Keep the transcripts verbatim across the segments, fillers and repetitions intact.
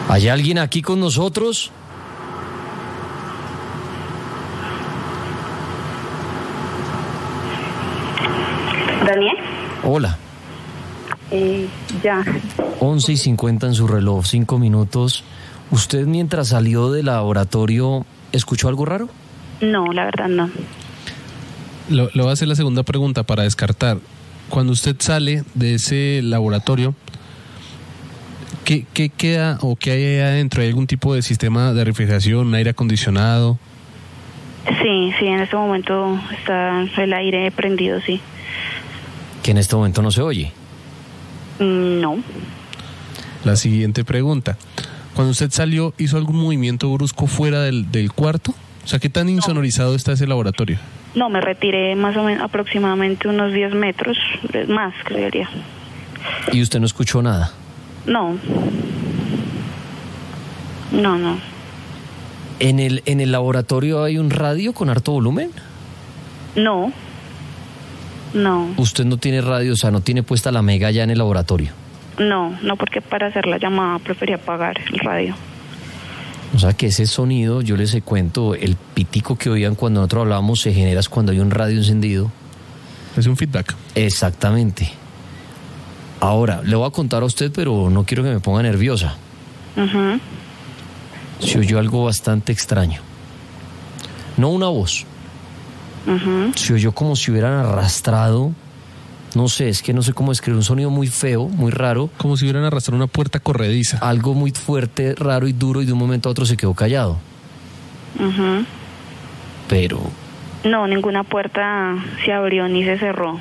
¿Hay alguien aquí con nosotros? ¿Daniel? Hola. Eh, ya. once y cincuenta en su reloj, cinco minutos. ¿Usted mientras salió del laboratorio escuchó algo raro? No, la verdad no. Lo, le voy a hacer la segunda pregunta para descartar. Cuando usted sale de ese laboratorio, ¿qué, qué queda o qué hay ahí adentro? ¿Hay algún tipo de sistema de refrigeración, aire acondicionado? Sí, sí, en este momento está el aire prendido, sí. Que en este momento no se oye. Mm, no. La siguiente pregunta. Cuando usted salió, ¿hizo algún movimiento brusco fuera del, del cuarto? O sea, ¿qué tan insonorizado está ese laboratorio? No, me retiré más o menos aproximadamente unos diez metros, más creería. ¿Y usted no escuchó nada? No. No, no. ¿En el, en el laboratorio hay un radio con harto volumen? No. No. ¿Usted no tiene radio, o sea, no tiene puesta la mega ya en el laboratorio? No, no, porque para hacer la llamada prefería apagar el radio. O sea que ese sonido, yo les cuento, el pitico que oían cuando nosotros hablábamos se genera cuando hay un radio encendido. Es un feedback. Exactamente. Ahora, le voy a contar a usted, pero no quiero que me ponga nerviosa. Uh-huh. Se oyó algo bastante extraño. No una voz. Uh-huh. Se oyó como si hubieran arrastrado, no sé, es que no sé cómo describir, un sonido muy feo, muy raro. Como si hubieran arrastrado una puerta corrediza. Algo muy fuerte, raro y duro, y de un momento a otro se quedó callado. Uh-huh. Pero... No, ninguna puerta se abrió ni se cerró.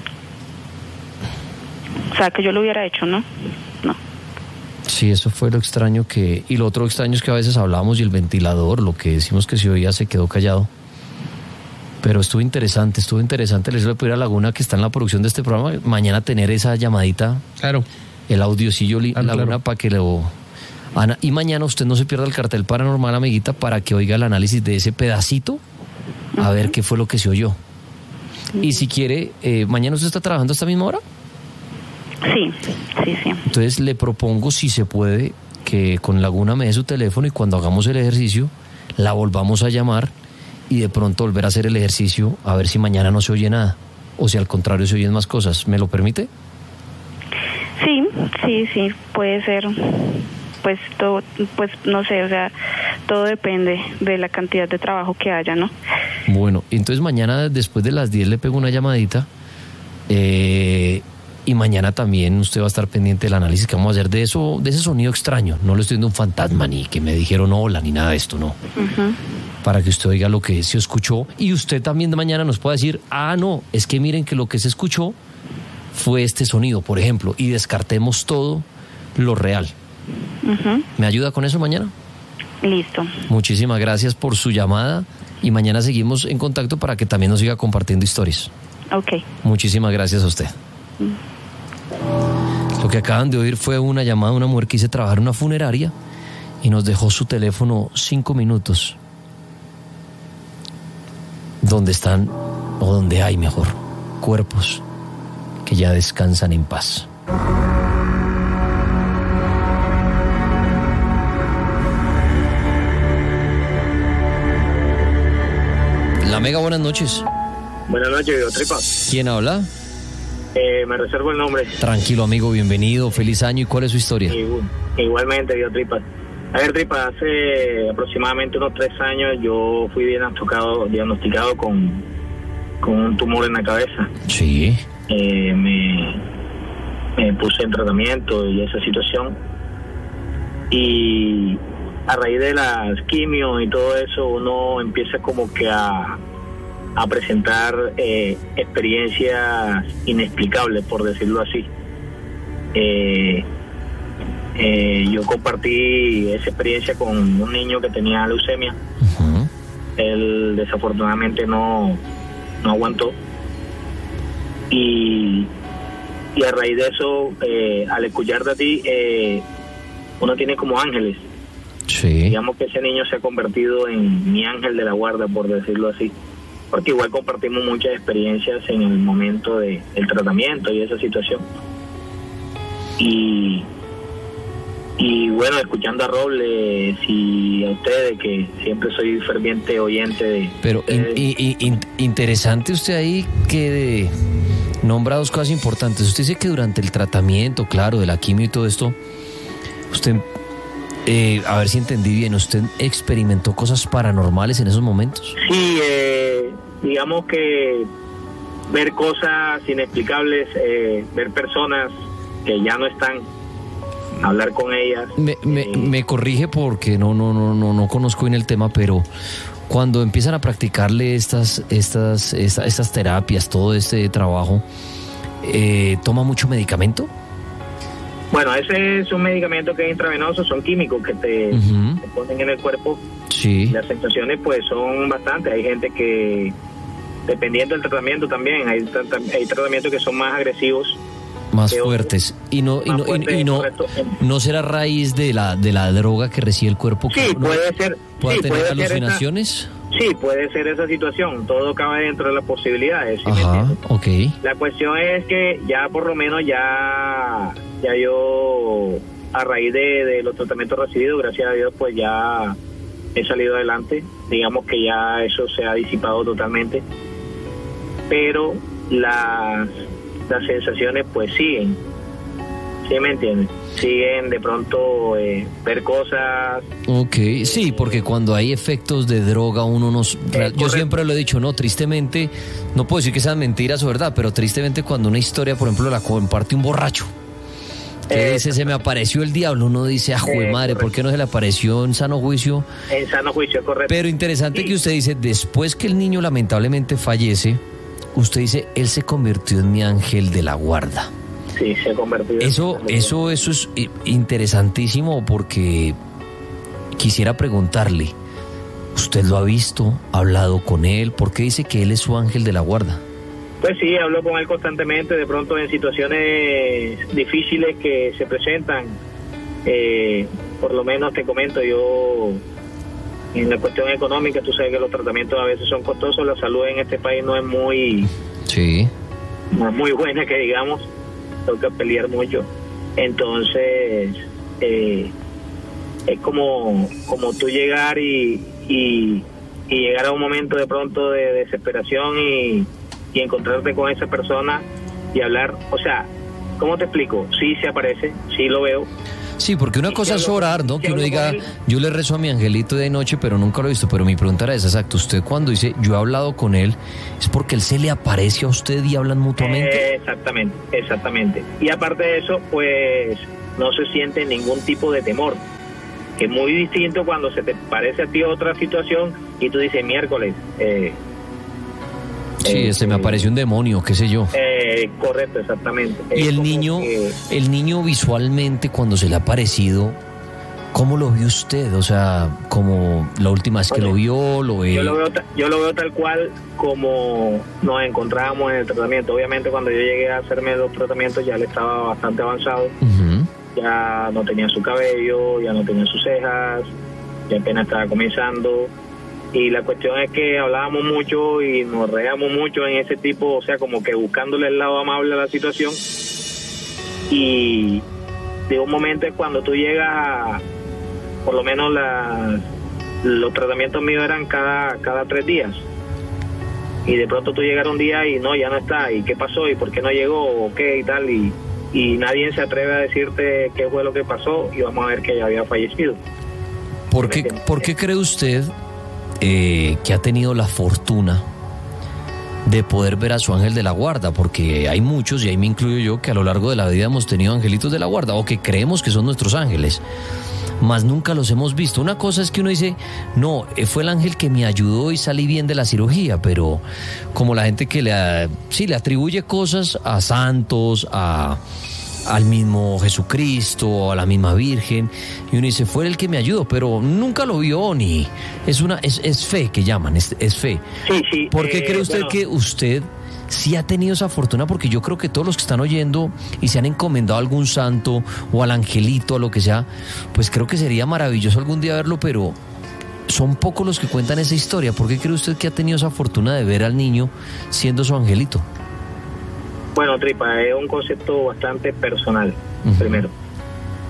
O sea, que yo lo hubiera hecho, ¿no? No. Sí, eso fue lo extraño que... Y lo otro extraño es que a veces hablamos y el ventilador, lo que decimos que se oía, se quedó callado. Pero estuvo interesante, estuvo interesante. Les voy a pedir a Laguna, que está en la producción de este programa, mañana tener esa llamadita. Claro. El audiocillo li, claro, Laguna, claro. Para que lo... Ana, y mañana usted no se pierda el cartel paranormal, amiguita, para que oiga el análisis de ese pedacito, a ver qué fue lo que se oyó. Y si quiere, eh, mañana usted está trabajando a esta misma hora. Sí, sí, sí. Entonces le propongo, si se puede, que con Laguna me dé su teléfono y cuando hagamos el ejercicio, la volvamos a llamar y de pronto volver a hacer el ejercicio, a ver si mañana no se oye nada, o si al contrario se oyen más cosas. ¿Me lo permite? Sí, sí, sí, puede ser. Pues todo, pues no sé, o sea, todo depende de la cantidad de trabajo que haya, ¿no? Bueno, entonces mañana después de las diez le pego una llamadita, eh, y mañana también usted va a estar pendiente del análisis que vamos a hacer de eso, de ese sonido extraño. No le estoy viendo un fantasma, ni que me dijeron hola, ni nada de esto, no. Uh-huh. Para que usted oiga lo que se escuchó y usted también de mañana nos pueda decir, ah, no, es que miren que lo que se escuchó fue este sonido, por ejemplo, y descartemos todo lo real. Uh-huh. ¿Me ayuda con eso mañana? Listo. Muchísimas gracias por su llamada y mañana seguimos en contacto para que también nos siga compartiendo historias. Ok. Muchísimas gracias a usted. Mm. Lo que acaban de oír fue una llamada de una mujer que hizo trabajar en una funeraria y nos dejó su teléfono cinco minutos. Donde están, o donde hay mejor, cuerpos que ya descansan en paz. La Mega, buenas noches. Buenas noches, Video Tripa. ¿Quién habla? Eh, me reservo el nombre. Tranquilo, amigo, bienvenido, feliz año. ¿Y cuál es su historia? Igual, igualmente, Video Tripa. A ver, Tripa, hace aproximadamente unos tres años yo fui diagnosticado, diagnosticado con, con un tumor en la cabeza. Sí. Eh, me, me puse en tratamiento y esa situación. Y a raíz de las quimios y todo eso, uno empieza como que a, a presentar eh, experiencias inexplicables, por decirlo así. Eh, eh, yo compartí esa experiencia con un niño que tenía leucemia. Uh-huh. Él desafortunadamente no, no aguantó. Y, y a raíz de eso, eh, al escucharte a ti, eh, uno tiene como ángeles. Sí. Digamos que ese niño se ha convertido en mi ángel de la guarda, por decirlo así, porque igual compartimos muchas experiencias en el momento de, del tratamiento y esa situación. Y, y bueno, escuchando a Robles y a ustedes, que siempre soy ferviente oyente de... Pero in, in, in, interesante usted ahí que nombra dos cosas importantes. Usted dice que durante el tratamiento, claro, de la quimio y todo esto, usted, eh, a ver si entendí bien, ¿usted experimentó cosas paranormales en esos momentos? Sí, eh, digamos que ver cosas inexplicables, eh, ver personas que ya no están, hablar con ellas. Me, me, eh, me corrige porque no, no, no, no, no conozco bien el tema, pero cuando empiezan a practicarle estas, estas, estas, estas terapias, todo este trabajo, eh, ¿toma mucho medicamento? Bueno, ese es un medicamento que es intravenoso, son químicos que te, uh-huh. te ponen en el cuerpo. Sí. Las sensaciones pues son bastantes. Hay gente que, dependiendo del tratamiento también, hay, hay tratamientos que son más agresivos, más fuertes, y no y no, fuertes, y, y no, no será raíz de la de la droga que recibe el cuerpo. Sí, que puede ser. ¿Puede sí, tener puede alucinaciones? Ser esa, sí, puede ser esa situación. Todo cabe dentro de las posibilidades. ¿Sí? Ajá, ok. La cuestión es que ya por lo menos ya ya yo, a raíz de, de los tratamientos recibidos, gracias a Dios, pues ya he salido adelante. Digamos que ya eso se ha disipado totalmente. Pero las las sensaciones pues siguen, ¿sí me entiendes? Siguen de pronto eh, ver cosas. Ok, sí, porque cuando hay efectos de droga uno nos... Eh, yo siempre lo he dicho, no, tristemente, no puedo decir que sean mentiras o verdad, pero tristemente cuando una historia, por ejemplo, la comparte un borracho, que eh, dice, se me apareció el diablo, uno dice, ah, jue eh, madre, correcto. ¿Por qué no se le apareció en sano juicio? En sano juicio, correcto. Pero interesante sí. Que usted dice, después que el niño lamentablemente fallece, usted dice, él se convirtió en mi ángel de la guarda. Sí, se ha convertido. Eso, eso, eso es interesantísimo porque quisiera preguntarle, ¿usted lo ha visto? ¿Ha hablado con él? ¿Por qué dice que él es su ángel de la guarda? Pues sí, hablo con él constantemente, de pronto en situaciones difíciles que se presentan. Eh, por lo menos te comento, yo... En la cuestión económica, tú sabes que los tratamientos a veces son costosos, la salud en este país no es muy sí. no es muy buena, que digamos, toca pelear mucho. Entonces, eh, es como, como tú llegar y, y, y llegar a un momento de pronto de desesperación y, y encontrarte con esa persona y hablar, o sea, ¿cómo te explico? Sí se aparece, sí lo veo. Sí, porque una cosa es orar, ¿no? Que uno diga, yo le rezo a mi angelito de noche, pero nunca lo he visto. Pero mi pregunta era esa, exacto. Usted cuando dice, yo he hablado con él, ¿es porque él se le aparece a usted y hablan mutuamente? Eh, exactamente, exactamente. Y aparte de eso, pues no se siente ningún tipo de temor. Que es muy distinto cuando se te parece a ti otra situación y tú dices, miércoles... Eh, Sí, eh, se me apareció un demonio, qué sé yo. Eh, correcto, exactamente. Y el niño, que... el niño visualmente cuando se le ha aparecido, ¿cómo lo vio usted? O sea, como la última vez que Oye, lo vio, lo ve. Yo lo veo, yo lo veo tal cual como nos encontrábamos en el tratamiento. Obviamente cuando yo llegué a hacerme los tratamientos ya él estaba bastante avanzado. Uh-huh. Ya no tenía su cabello, ya no tenía sus cejas, ya apenas estaba comenzando. Y la cuestión es que hablábamos mucho y nos reíamos mucho en ese tipo, o sea, como que buscándole el lado amable a la situación. Y de un momento es cuando tú llegas a, por lo menos la, los tratamientos míos eran cada, cada tres días. Y de pronto tú llegas un día y no, ya no está. ¿Y qué pasó? ¿Y por qué no llegó? ¿O qué? Y tal. Y, y nadie se atreve a decirte qué fue lo que pasó y vamos a ver que ya había fallecido. ¿Por qué, ¿por qué cree usted... Eh, que ha tenido la fortuna de poder ver a su ángel de la guarda? Porque hay muchos, y ahí me incluyo yo, que a lo largo de la vida hemos tenido angelitos de la guarda o que creemos que son nuestros ángeles, mas nunca los hemos visto. Una cosa es que uno dice, no, fue el ángel que me ayudó y salí bien de la cirugía, pero como la gente que le, sí, le atribuye cosas a santos, a... al mismo Jesucristo, a la misma Virgen, y uno dice, fue el que me ayudó, pero nunca lo vio, ni es una es, es fe que llaman, es, es fe. Sí, sí. ¿Por qué eh, cree usted bueno. que usted sí ha tenido esa fortuna? Porque yo creo que todos los que están oyendo y se han encomendado a algún santo o al angelito, a lo que sea, pues creo que sería maravilloso algún día verlo, pero son pocos los que cuentan esa historia. ¿Por qué cree usted que ha tenido esa fortuna de ver al niño siendo su angelito? Bueno, Tripa, es un concepto bastante personal, uh-huh. primero.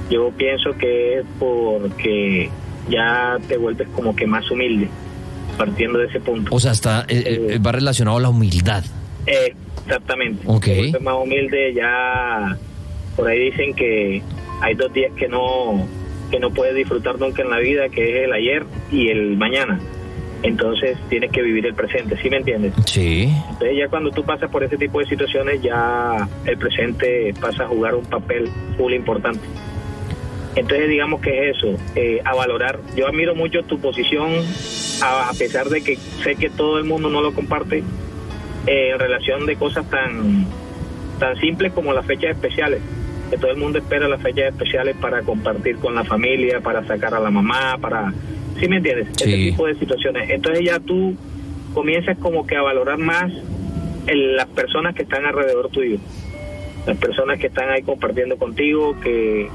Yo pienso que es porque ya te vuelves como que más humilde, partiendo de ese punto. O sea, está eh, eh, va relacionado a la humildad. Eh, exactamente. Ok. Te vuelves más humilde, ya por ahí dicen que hay dos días que no que no puedes disfrutar nunca en la vida, que es el ayer y el mañana. Entonces tienes que vivir el presente, ¿sí me entiendes? Sí. Entonces ya cuando tú pasas por ese tipo de situaciones, ya el presente pasa a jugar un papel full importante. Entonces digamos que es eso, eh, a valorar. Yo admiro mucho tu posición, a, a pesar de que sé que todo el mundo no lo comparte, eh, en relación de cosas tan, tan simples como las fechas especiales. Que todo el mundo espera las fechas especiales para compartir con la familia, para sacar a la mamá, para... ¿Sí me entiendes? Sí. Ese tipo de situaciones. Entonces ya tú comienzas como que a valorar más el, las personas que están alrededor tuyo. Las personas que están ahí compartiendo contigo, que,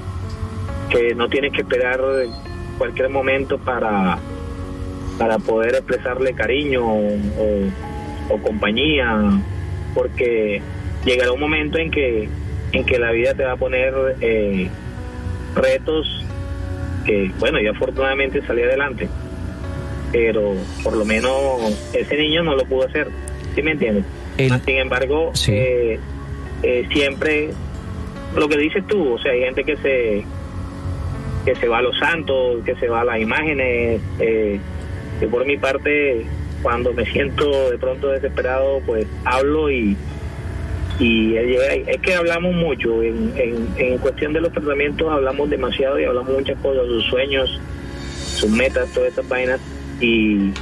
que no tienes que esperar cualquier momento para, para poder expresarle cariño o, o compañía, porque llegará un momento en que en que la vida te va a poner eh, retos que, bueno, yo afortunadamente salí adelante, pero por lo menos ese niño no lo pudo hacer, ¿sí me entiendes? El... Sin embargo, sí. eh, eh, siempre lo que dices tú, o sea, hay gente que se que se va a los santos, que se va a las imágenes, eh, que por mi parte, cuando me siento de pronto desesperado, pues hablo y y es que hablamos mucho en, en, en cuestión de los tratamientos, hablamos demasiado y hablamos muchas cosas, sus sueños, sus metas, todas esas vainas, y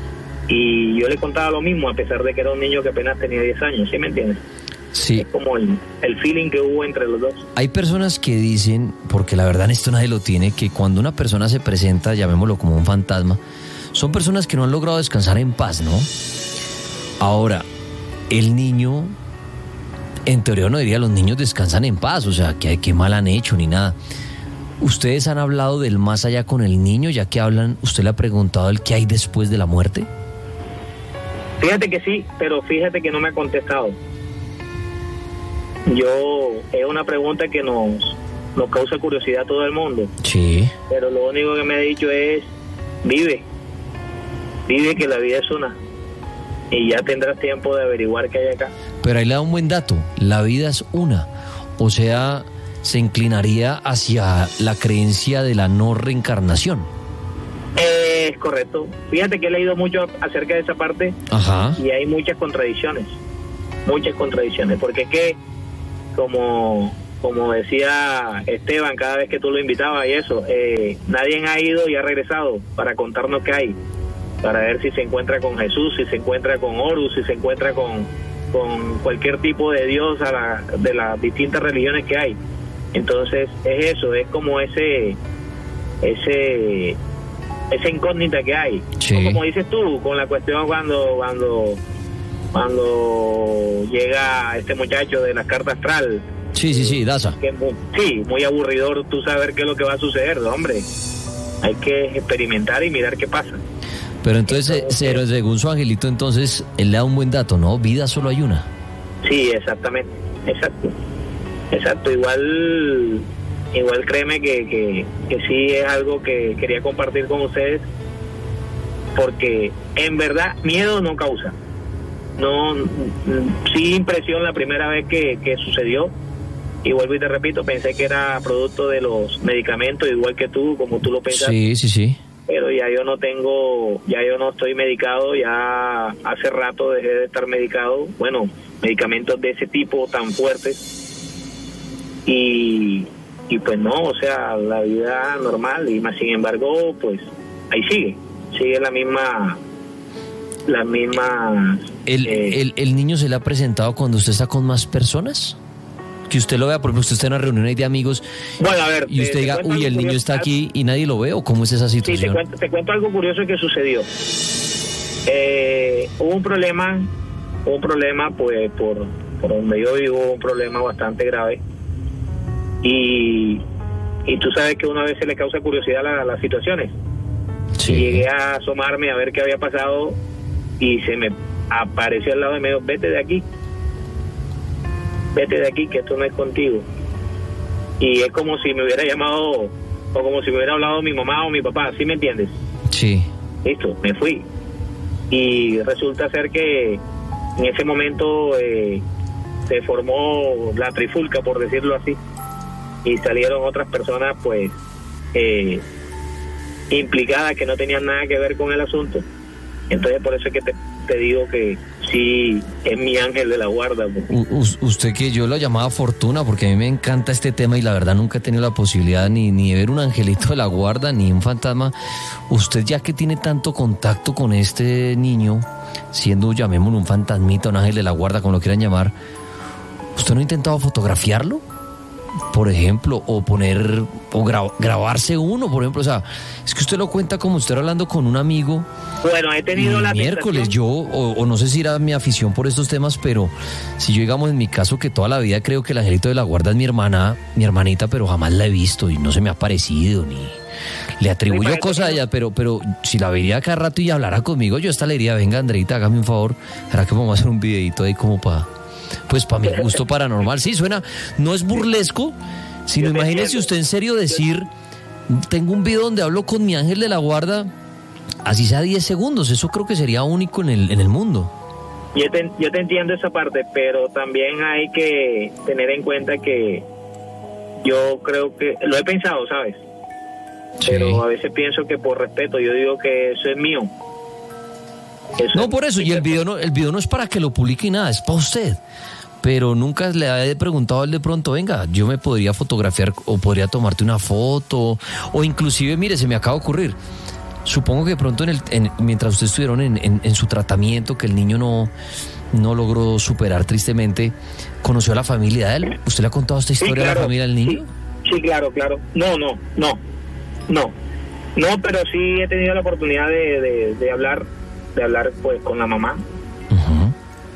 y yo le contaba lo mismo, a pesar de que era un niño que apenas tenía diez años, ¿sí me entiendes? Sí. Es como el, el feeling que hubo entre los dos. Hay personas que dicen, porque la verdad esto nadie lo tiene, que cuando una persona se presenta, llamémoslo como un fantasma, son personas que no han logrado descansar en paz, ¿no? Ahora, el niño... En teoría no diría los niños descansan en paz, o sea, que qué mal han hecho ni nada. ¿Ustedes han hablado del más allá con el niño? Ya que hablan, ¿usted le ha preguntado el qué hay después de la muerte? Fíjate que sí, pero fíjate que no me ha contestado. Yo, es una pregunta que nos, nos causa curiosidad a todo el mundo. Sí. Pero lo único que me ha dicho es, vive, vive que la vida es una. Y ya tendrás tiempo de averiguar qué hay acá. Pero ahí le da un buen dato, la vida es una, o sea, se inclinaría hacia la creencia de la no reencarnación. Es eh, correcto. Fíjate que he leído mucho acerca de esa parte. Ajá. Y hay muchas contradicciones, muchas contradicciones, porque es que, como, como decía Esteban cada vez que tú lo invitabas y eso, eh, nadie ha ido y ha regresado para contarnos qué hay, para ver si se encuentra con Jesús, si se encuentra con Horus, si se encuentra con... con cualquier tipo de dios a la, de las distintas religiones que hay. Entonces es eso, es como ese ese esa incógnita que hay. Sí. O como dices tú, con la cuestión cuando cuando cuando llega este muchacho de la carta astral. Sí, sí, sí, Daza. Que es muy, sí, muy aburridor tú saber qué es lo que va a suceder, hombre. Hay que experimentar y mirar qué pasa. Pero entonces, entonces según su angelito, entonces, él le da un buen dato, ¿no? Vida solo hay una. Sí, exactamente, exacto. Exacto, igual igual créeme que, que, que sí es algo que quería compartir con ustedes, porque en verdad miedo no causa. No, sí impresión la primera vez que, que sucedió, y vuelvo y te repito, pensé que era producto de los medicamentos, igual que tú, como tú lo pensaste. Sí, sí, sí. Pero ya yo no tengo, ya yo no estoy medicado, ya hace rato dejé de estar medicado, bueno, medicamentos de ese tipo tan fuertes, y, y pues no, o sea, la vida normal, y más sin embargo, pues ahí sigue, sigue la misma, la misma... ¿El, eh, el, el niño se le ha presentado cuando usted está con más personas? Que usted lo vea, por ejemplo, usted está en una reunión ahí de amigos, bueno, a ver, y usted te, diga, te uy, el niño está aquí y nadie lo ve, ¿o cómo es esa Sí, te situación? cuento, te cuento algo curioso que sucedió. Eh, hubo un problema, hubo un problema, pues, por, por donde yo vivo, hubo un problema bastante grave. Y, y tú sabes que una vez se le causa curiosidad a las situaciones. Sí. Y llegué a asomarme a ver qué había pasado, y se me apareció al lado y me dijo, vete de aquí. Vete de aquí, que esto no es contigo. y es como si me hubiera llamado o como si me hubiera hablado mi mamá o mi papá, ¿sí me entiendes? Sí. Listo, me fui. Y resulta ser que en ese momento eh, se formó la trifulca, por decirlo así, y salieron otras personas pues eh, implicadas que no tenían nada que ver con el asunto. Entonces por eso es que te, te digo que sí es mi ángel de la guarda. Pues. U- usted que yo lo llamaba Fortuna, porque a mí me encanta este tema y la verdad nunca he tenido la posibilidad ni, ni de ver un angelito de la guarda ni un fantasma. Usted, ya que tiene tanto contacto con este niño, siendo, llamémoslo, un fantasmita, un ángel de la guarda, como lo quieran llamar, ¿usted no ha intentado fotografiarlo, por ejemplo, o poner, o gra- grabarse uno, por ejemplo? O sea, es que usted lo cuenta como usted hablando con un amigo. Bueno, he tenido la miércoles, tentación. yo, o, o no sé si era mi afición por estos temas, pero si yo, digamos, en mi caso, que toda la vida creo que el angelito de la guarda es mi hermana, mi hermanita, pero jamás la he visto y no se me ha parecido, ni le atribuyo Sí, cosas a ella, pero, pero si la vería cada rato y hablara conmigo, yo hasta le diría, venga, Andreita, hágame un favor, ¿será que vamos a hacer un videito ahí como para, pues para mi gusto paranormal? Sí, suena, no es burlesco, sino Yo te imagínese entiendo. usted en serio decir, tengo un video donde hablo con mi ángel de la guarda, así sea diez segundos, eso creo que sería único en el, en el mundo. Yo te, yo te entiendo esa parte, pero también hay que tener en cuenta que yo creo que, lo he pensado, ¿sabes? Sí. Pero a veces pienso que por respeto, yo digo que eso es mío. Eso No, es- por eso, y el video no, el video no es para que lo publique ni nada, es para usted. Pero nunca le he preguntado a él de pronto, venga, yo me podría fotografiar o podría tomarte una foto, o inclusive, mire, se me acaba de ocurrir. Supongo que de pronto en el, en, mientras ustedes estuvieron en, en, en su tratamiento, que el niño no, no logró superar tristemente, ¿conoció a la familia de él? ¿Usted le ha contado esta Sí, historia a la claro, familia del niño? Sí, sí, claro, claro. No, no, no, no. No, pero sí he tenido la oportunidad de, de, de hablar, de hablar pues con la mamá. Uh-huh.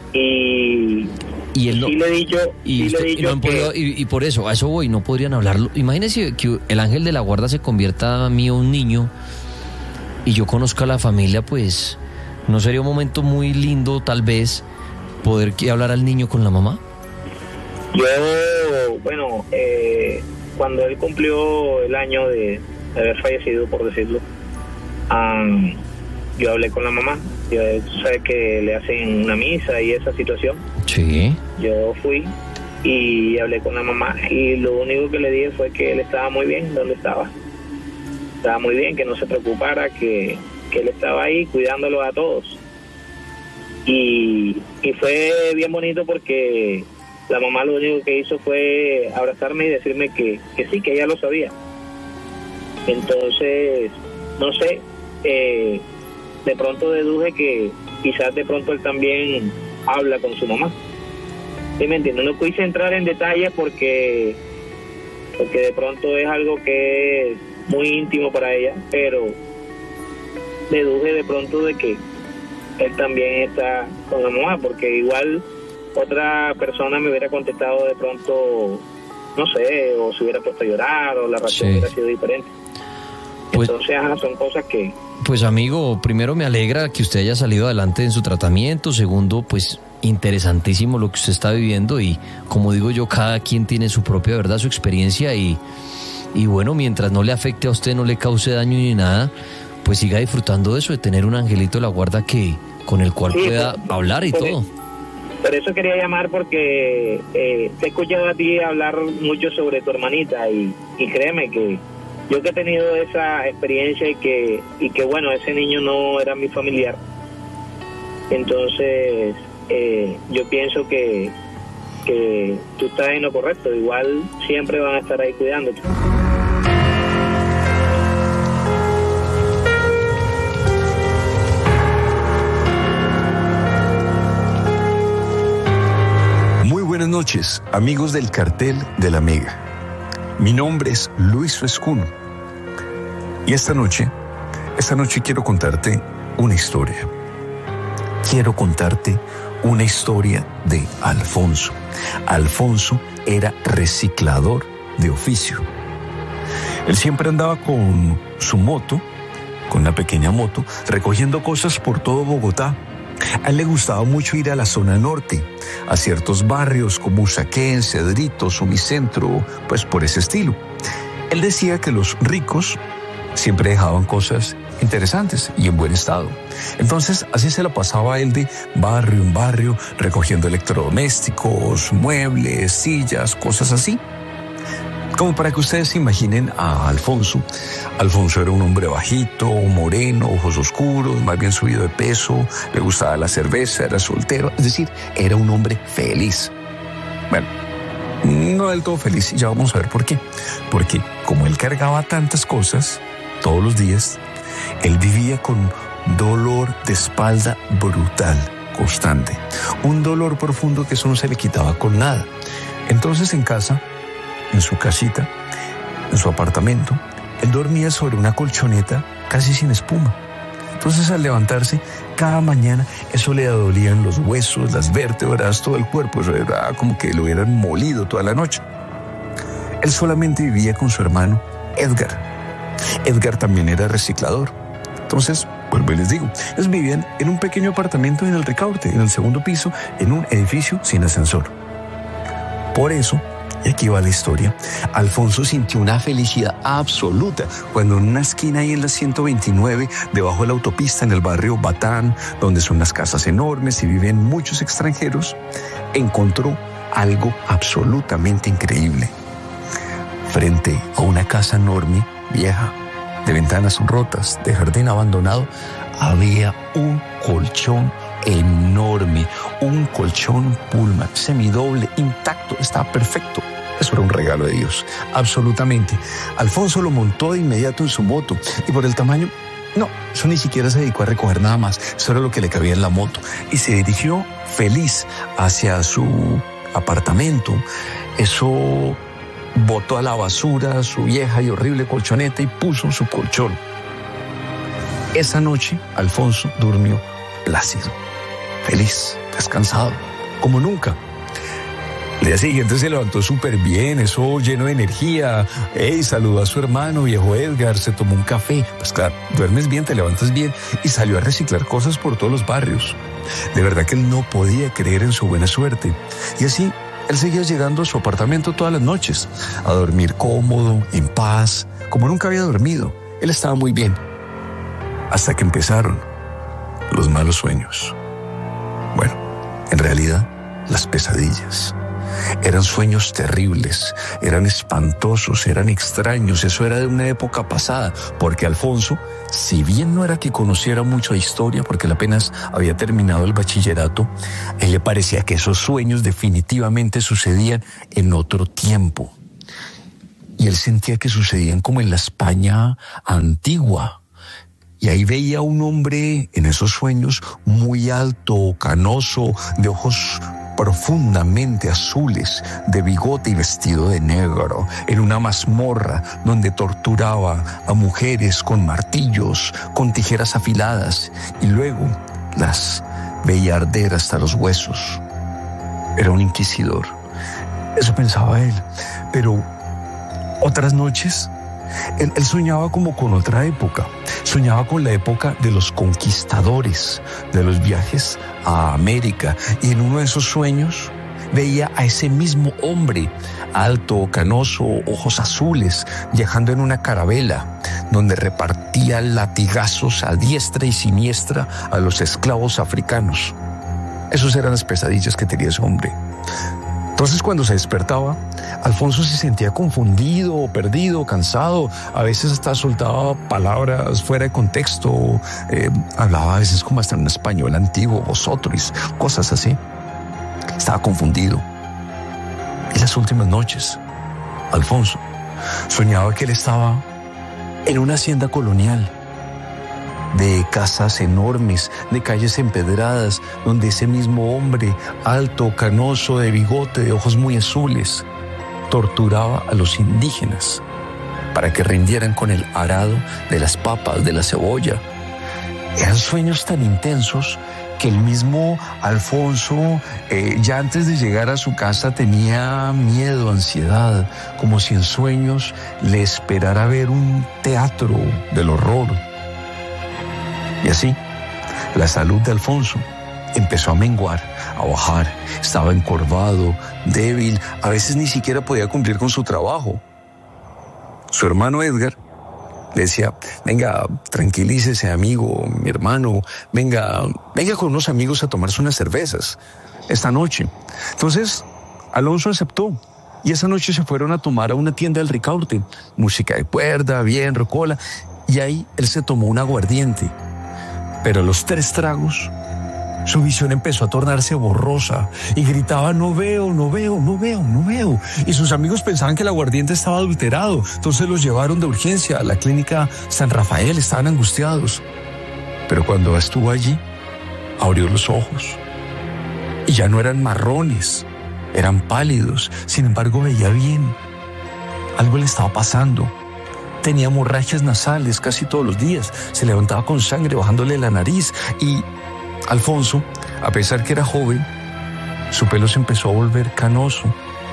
Y, Y él no, sí le he dicho, y, sí usted- le he y dicho no han que... podido- y- y por eso, a eso voy, no podrían hablarlo. Imagínese que el ángel de la guarda se convierta a mí un niño y yo conozco a la familia, pues, ¿no sería un momento muy lindo, tal vez, poder que hablar al niño con la mamá? Yo, bueno, eh, cuando él cumplió el año de, de haber fallecido, por decirlo, um, yo hablé con la mamá. Yo, tú sabes que le hacen una misa y esa situación. Sí. Yo fui y hablé con la mamá y lo único que le dije fue que él estaba muy bien donde estaba. Estaba muy bien, que no se preocupara, que, que él estaba ahí cuidándolo a todos. Y, y fue bien bonito porque la mamá lo único que hizo fue abrazarme y decirme que, que sí, que ella lo sabía. Entonces, no sé, eh, de pronto deduje que quizás de pronto él también habla con su mamá. ¿Sí me entiendes? No quise entrar en detalles porque, porque de pronto es algo que es muy íntimo para ella, pero deduje de pronto de que él también está con la mamá, porque igual otra persona me hubiera contestado de pronto, no sé, o se hubiera puesto a llorar, o la razón Sí. hubiera sido diferente. Pues- Entonces, ajá, son cosas que... Pues amigo, primero me alegra que usted haya salido adelante en su tratamiento. Segundo, pues interesantísimo lo que usted está viviendo y como digo yo, cada quien tiene su propia verdad, su experiencia y, y bueno, mientras no le afecte a usted, no le cause daño ni nada, pues siga disfrutando de eso, de tener un angelito de la guarda que con el cual Sí, pueda por- hablar y por- todo. Por eso quería llamar porque eh, te he escuchado a ti hablar mucho sobre tu hermanita y, y créeme que yo que he tenido esa experiencia y que, y que bueno, ese niño no era mi familiar, entonces eh, yo pienso que, que tú estás en lo correcto, igual siempre van a estar ahí cuidándote. Muy buenas noches, amigos del Cartel de la Mega. Mi nombre es Luis Frescuno. Y esta noche, esta noche quiero contarte una historia. Quiero contarte una historia de Alfonso. Alfonso era reciclador de oficio. Él siempre andaba con su moto, con una pequeña moto, recogiendo cosas por todo Bogotá. A él le gustaba mucho ir a la zona norte, a ciertos barrios como Usaquén, Cedrito, Sumicentro, pues por ese estilo. Él decía que los ricos siempre dejaban cosas interesantes y en buen estado. Entonces, así se la pasaba él de barrio en barrio, recogiendo electrodomésticos, muebles, sillas, cosas así. Como para que ustedes se imaginen a Alfonso. Alfonso era un hombre bajito, moreno, ojos oscuros, más bien subido de peso, le gustaba la cerveza, era soltero, es decir, era un hombre feliz. Bueno, no del todo feliz, ya vamos a ver por qué. Porque como él cargaba tantas cosas todos los días, él vivía con dolor de espalda brutal, constante. Un dolor profundo que eso no se le quitaba con nada. Entonces en casa, en su casita, en su apartamento, él dormía sobre una colchoneta casi sin espuma. Entonces al levantarse cada mañana, eso le dolía en los huesos, las vértebras, todo el cuerpo. Eso era como que lo hubieran molido toda la noche. Él solamente vivía con su hermano Edgar. Edgar también era reciclador. Entonces, vuelvo y les digo, ellos vivían en un pequeño apartamento en el Ricaurte, en el segundo piso, en un edificio sin ascensor. Por eso, y aquí va la historia, Alfonso sintió una felicidad absoluta cuando en una esquina ahí en la ciento veintinueve, debajo de la autopista en el barrio Batán, donde son las casas enormes y viven muchos extranjeros, encontró algo absolutamente increíble. Frente a una casa enorme, vieja, de ventanas rotas, de jardín abandonado, había un colchón enorme, un colchón Pullman, semidoble, intacto, estaba perfecto. Eso era un regalo de Dios, absolutamente. Alfonso lo montó de inmediato en su moto y por el tamaño, no, eso ni siquiera se dedicó a recoger nada más, eso era lo que le cabía en la moto y se dirigió feliz hacia su apartamento. Eso botó a la basura su vieja y horrible colchoneta y puso su colchón. Esa noche, Alfonso durmió plácido, feliz, descansado, como nunca. El día siguiente se levantó súper bien, eso lleno de energía. Hey, saludó a su hermano, viejo Edgar, se tomó un café. Pues claro, duermes bien, te levantas bien. Y salió a reciclar cosas por todos los barrios. De verdad que él no podía creer en su buena suerte. Y así, él seguía llegando a su apartamento todas las noches, a dormir cómodo, en paz, como nunca había dormido. Él estaba muy bien. Hasta que empezaron los malos sueños. Bueno, en realidad, las pesadillas. Eran sueños terribles, eran espantosos, eran extraños. Eso era de una época pasada, porque Alfonso, si bien no era que conociera mucho la historia, porque él apenas había terminado el bachillerato, a él le parecía que esos sueños definitivamente sucedían en otro tiempo. Y él sentía que sucedían como en la España antigua. Y ahí veía a un hombre en esos sueños muy alto, canoso, de ojos profundamente azules, de bigote y vestido de negro, en una mazmorra donde torturaba a mujeres con martillos, con tijeras afiladas, y luego las veía arder hasta los huesos. Era un inquisidor. Eso pensaba él. Pero otras noches, él, él soñaba como con otra época. Soñaba con la época de los conquistadores, de los viajes a América. Y en uno de esos sueños veía a ese mismo hombre, alto, canoso, ojos azules, viajando en una carabela, donde repartía latigazos a diestra y siniestra a los esclavos africanos. Esas eran las pesadillas que tenía ese hombre. Entonces, cuando se despertaba, Alfonso se sentía confundido, perdido, cansado. A veces hasta soltaba palabras fuera de contexto. Eh, hablaba a veces como hasta en un español antiguo, vosotros, cosas así. Estaba confundido. Y las últimas noches, Alfonso soñaba que él estaba en una hacienda colonial, de casas enormes, de calles empedradas, donde ese mismo hombre, alto, canoso, de bigote, de ojos muy azules, torturaba a los indígenas para que rindieran con el arado de las papas, de la cebolla. Eran sueños tan intensos que el mismo Alfonso, eh, ya antes de llegar a su casa, tenía miedo, ansiedad, como si en sueños le esperara ver un teatro del horror. Y así, la salud de Alfonso empezó a menguar, a bajar. Estaba encorvado, débil, a veces ni siquiera podía cumplir con su trabajo. Su hermano Edgar le decía, venga, tranquilícese, amigo, mi hermano, venga, venga con unos amigos a tomarse unas cervezas esta noche. Entonces, Alonso aceptó y esa noche se fueron a tomar a una tienda del Ricaurte, música de cuerda, bien, rocola, y ahí él se tomó un aguardiente. Pero a los tres tragos, su visión empezó a tornarse borrosa y gritaba, no veo, no veo, no veo, no veo. Y sus amigos pensaban que el aguardiente estaba adulterado, entonces los llevaron de urgencia a la clínica San Rafael, estaban angustiados. Pero cuando estuvo allí, abrió los ojos y ya no eran marrones, eran pálidos, sin embargo veía bien. Algo le estaba pasando. Tenía hemorragias nasales casi todos los días, se levantaba con sangre bajándole la nariz y Alfonso, a pesar que era joven, su pelo se empezó a volver canoso.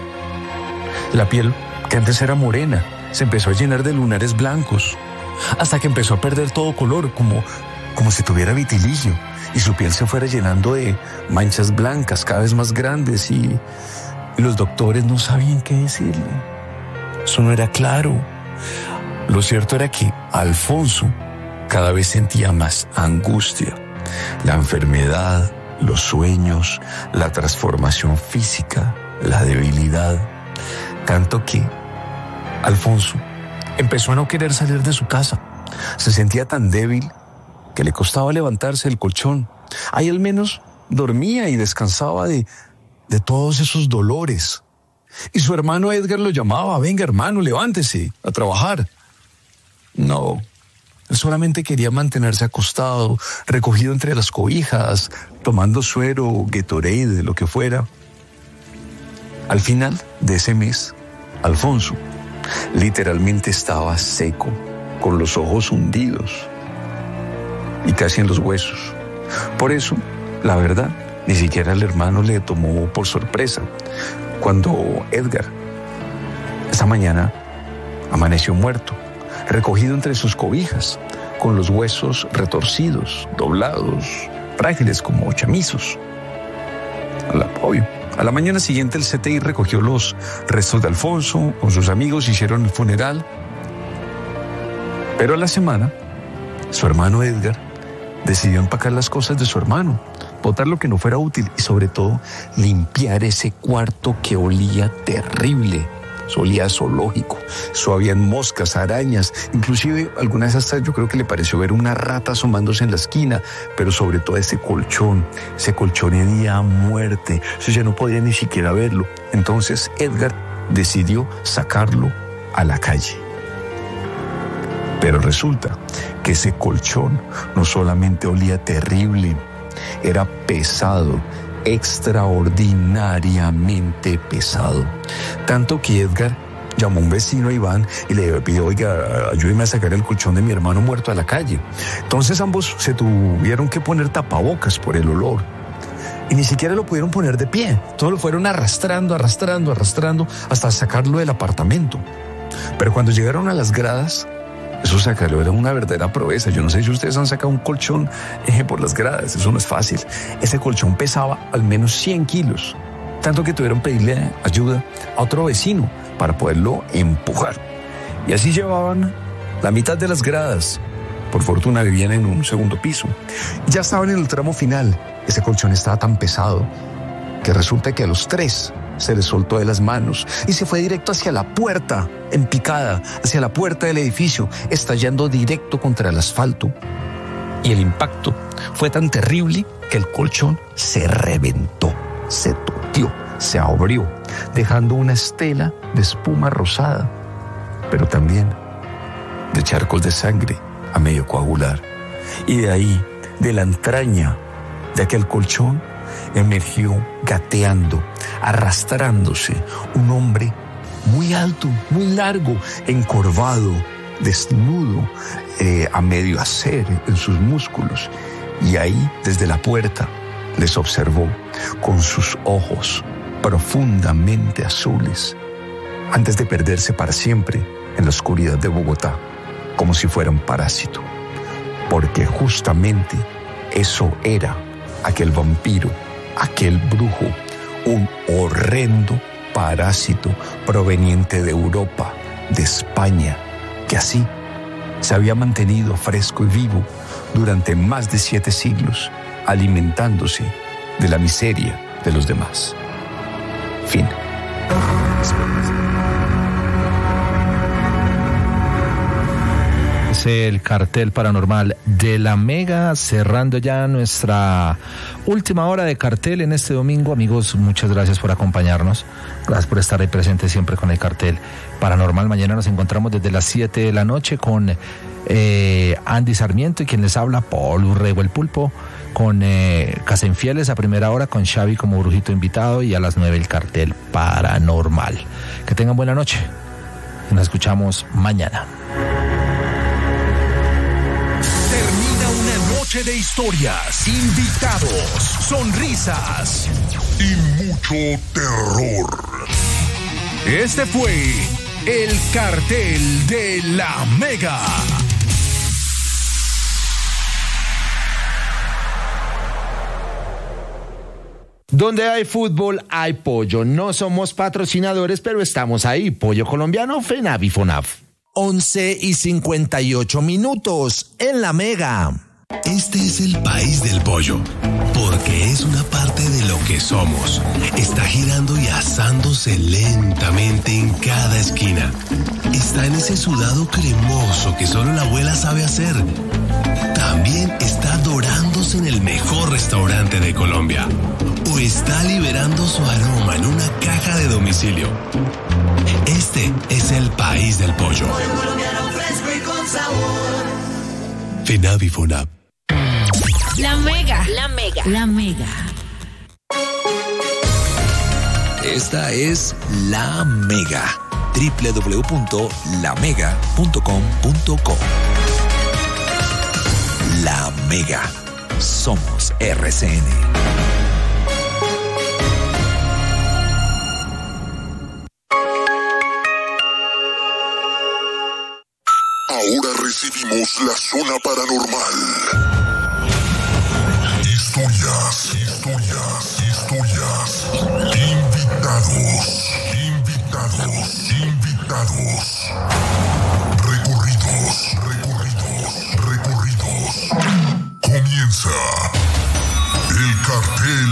La piel, que antes era morena, se empezó a llenar de lunares blancos, hasta que empezó a perder todo color, como, como si tuviera vitiligo, y su piel se fuera llenando de manchas blancas cada vez más grandes, y, y los doctores no sabían qué decirle. Eso no era claro. Lo cierto era que Alfonso cada vez sentía más angustia. La enfermedad, los sueños, la transformación física, la debilidad. Tanto que Alfonso empezó a no querer salir de su casa. Se sentía tan débil que le costaba levantarse del colchón. Ahí al menos dormía y descansaba de, de todos esos dolores. Y su hermano Edgar lo llamaba, venga hermano, levántese a trabajar. No. Él solamente quería mantenerse acostado, recogido entre las cobijas, tomando suero, Gatorade, lo que fuera. Al final de ese mes, Alfonso literalmente estaba seco, con los ojos hundidos y casi en los huesos. Por eso, la verdad, ni siquiera el hermano le tomó por sorpresa cuando Edgar, esa mañana, amaneció muerto, recogido entre sus cobijas, con los huesos retorcidos, doblados, frágiles como chamizos. A la, obvio. A la mañana siguiente el C T I recogió los restos de Alfonso, con sus amigos hicieron el funeral. Pero a la semana, su hermano Edgar decidió empacar las cosas de su hermano, botar lo que no fuera útil y sobre todo limpiar ese cuarto que olía terrible. Olía zoológico, eso habían moscas, arañas, inclusive algunas hasta yo creo que le pareció ver una rata asomándose en la esquina, pero sobre todo ese colchón, ese colchón hedía a muerte, eso ya no podía ni siquiera verlo. Entonces Edgar decidió sacarlo a la calle. Pero resulta que ese colchón no solamente olía terrible, era pesado, extraordinariamente pesado. Tanto que Edgar llamó a un vecino, Iván, y le pidió, oiga, ayúdeme a sacar el colchón de mi hermano muerto a la calle. Entonces ambos se tuvieron que poner tapabocas por el olor. Y ni siquiera lo pudieron poner de pie. Todo lo fueron arrastrando, arrastrando, arrastrando, hasta sacarlo del apartamento. Pero cuando llegaron a las gradas, eso sacarlo era una verdadera proeza. Yo no sé si ustedes han sacado un colchón eh, por las gradas, eso no es fácil. Ese colchón pesaba al menos cien kilos, tanto que tuvieron que pedirle ayuda a otro vecino para poderlo empujar. Y así llevaban la mitad de las gradas. Por fortuna vivían en un segundo piso. Ya estaban en el tramo final. Ese colchón estaba tan pesado que resulta que a los tres se le soltó de las manos y se fue directo hacia la puerta, en picada, hacia la puerta del edificio, estallando directo contra el asfalto. Y el impacto fue tan terrible que el colchón se reventó, se toteó, se abrió, dejando una estela de espuma rosada, pero también de charcos de sangre a medio coagular. Y de ahí, de la entraña de aquel colchón, emergió gateando, arrastrándose, un hombre muy alto, muy largo, encorvado, desnudo, eh, a medio hacer en sus músculos. Y ahí, desde la puerta, les observó con sus ojos profundamente azules, antes de perderse para siempre en la oscuridad de Bogotá, como si fuera un parásito. Porque justamente eso era aquel vampiro, aquel brujo, un horrendo parásito proveniente de Europa, de España, que así se había mantenido fresco y vivo durante más de siete siglos, alimentándose de la miseria de los demás. Fin. Es el cartel paranormal de la Mega, cerrando ya nuestra última hora de cartel en este domingo. Amigos, muchas gracias por acompañarnos, gracias por estar ahí presentes siempre con el cartel paranormal. Mañana nos encontramos desde las siete de la noche con eh, Andy Sarmiento y quien les habla, Paul Urrego el Pulpo, con eh, Casenfieles a primera hora, con Xavi como brujito invitado, y a las nueve el cartel paranormal. Que tengan buena noche y nos escuchamos mañana. Noche de historias, invitados, sonrisas y mucho terror. Este fue el cartel de la Mega. Donde hay fútbol, hay pollo. No somos patrocinadores, pero estamos ahí. Pollo colombiano, FENAV y FONAF. once y cincuenta y ocho minutos en la Mega. Este es el país del pollo, porque es una parte de lo que somos. Está girando y asándose lentamente en cada esquina. Está en ese sudado cremoso que solo la abuela sabe hacer. También está dorándose en el mejor restaurante de Colombia. O está liberando su aroma en una caja de domicilio. Este es el país del pollo. Pollo colombiano fresco y con sabor. FENAV y FONAV. La Mega, la Mega, la Mega. Esta es La Mega. doble u doble u doble u punto la mega punto com punto co. La Mega. Somos R C N. Ahora recibimos la zona paranormal. Historias, historias, historias. Invitados, invitados, invitados.